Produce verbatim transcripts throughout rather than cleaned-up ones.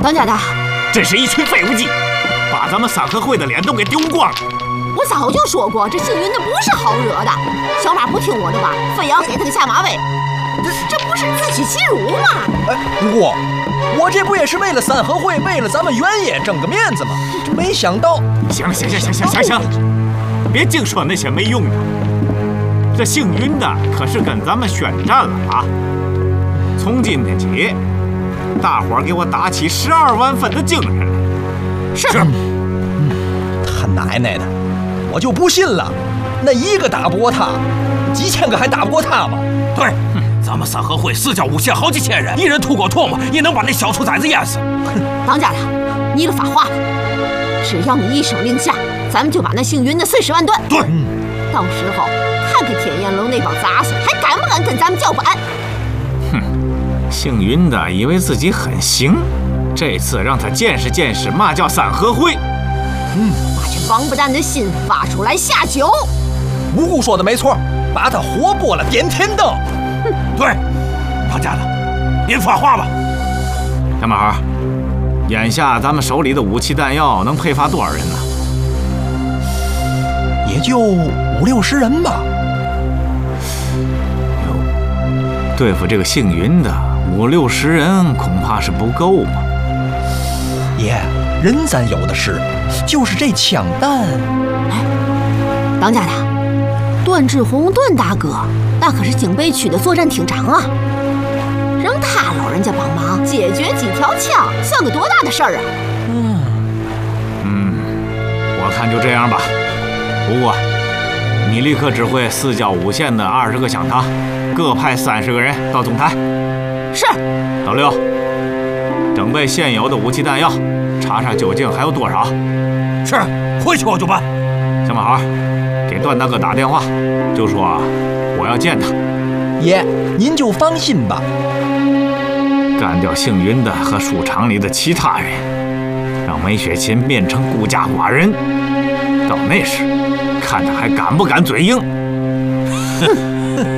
当家的， 真是一群废物鸡，把咱们三合会的脸都给丢光了。 我早就说过，这姓云的不是好惹的。小马不听我的话，非要给他个下马威，这这不是自取其辱吗？ 哎，我我这不也是为了三合会，为了咱们原野争个面子吗？这没想到。 行了，行行行行行行，别净说那些没用的。这姓云的可是跟咱们宣战了啊！从今天起，大伙儿给我打起十二万分的精神来。 是。 嗯，他奶奶的，我就不信了，那一个打不过他，几千个还打不过他吗？ 对，咱们三合会四教五县好几千人，一人吐口唾沫也能把那小兔崽子淹死。 当家的，你了发话吧，只要你一声令下，咱们就把那姓云的碎尸万段。 对， 到时候看看天焰楼那帮杂碎还敢不敢跟咱们叫板？ 哼，姓云的以为自己很行，这次让他见识见识嘛叫三合会。 嗯，把这王八蛋的心挖出来下酒。 无辜说的没错，把他活剥了点天灯。 哼，对，当家的，您发话吧。 小马，眼下咱们手里的武器弹药能配发多少人呢？ 也就五六十人吧。 对付这个姓云的五六十人恐怕是不够嘛。 爷，人咱有的是，就是这枪弹。 哎，当家的，段志宏段大哥那可是警备区的作战厅长啊，让他老人家帮忙解决几条枪，算个多大的事儿啊！ 嗯嗯，我看就这样吧。不过，你立刻指挥四郊五县的二十个响堂，各派三十个人到总台。 是。 老六，整备现有的武器弹药，查查究竟还有多少。 是，回去我就办。 小马孩，给段大哥打电话，就说我要见他。 爷，您就放心吧。 干掉姓云的和书场里的其他人，让梅雪琴变成孤家寡人。到那时，看他还敢不敢嘴硬。哼。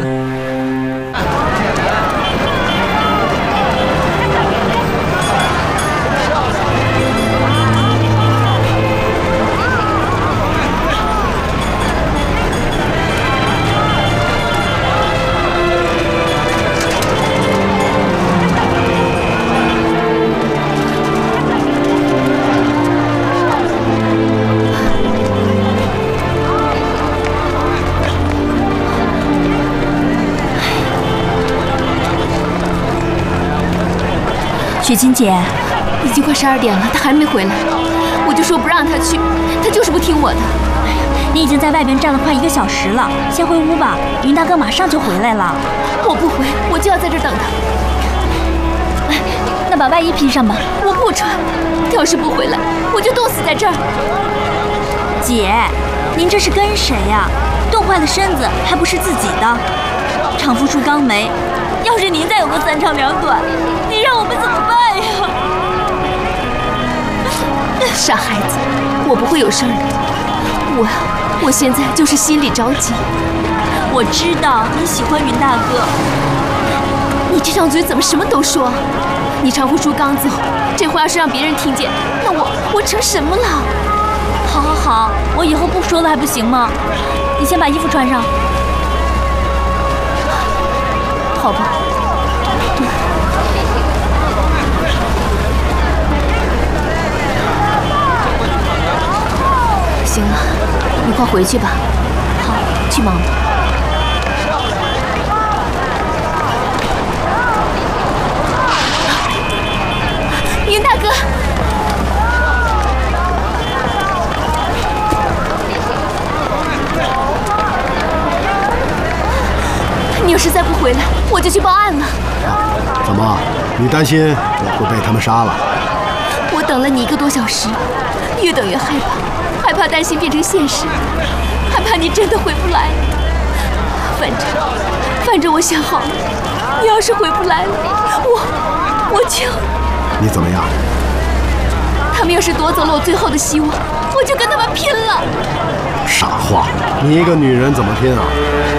雪琴姐，已经快十二点了，他还没回来，我就说不让他去，他就是不听我的。 哎呀，你已经在外边站了快一个小时了，先回屋吧，云大哥马上就回来了。 我不回，我就要在这儿等他。哎，那把外衣披上吧，我不穿。他要是不回来，我就冻死在这儿。 姐，您这是跟谁呀？冻坏了身子还不是自己的？丈夫出缸没，要是您再有个三长两短，你让我们怎么办呀？ 傻孩子，我不会有事儿的。我，我现在就是心里着急。 我知道你喜欢云大哥， 你这张嘴怎么什么都说？你丈夫出缸子后，这话要是让别人听见，那我我成什么了？ 好好好，我以后不说了还不行吗？你先把衣服穿上。 好吧。行了，你快回去吧。好，去忙吧。云大哥，你要是再不回来，我就去报案了。 怎么？你担心我会被他们杀了？ 我等了你一个多小时，越等越害怕。害怕担心变成现实，害怕你真的回不来。反正，反正我想好了，你要是回不来了，我，我就…… 你怎么样？ 他们要是夺走了我最后的希望，我就跟他们拼了。 傻话，你一个女人怎么拼啊？